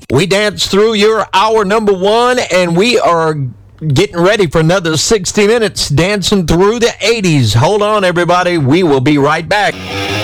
We danced through your hour number one, and we are getting ready for another 60 minutes dancing through the 80s. Hold on, everybody. We will be right back.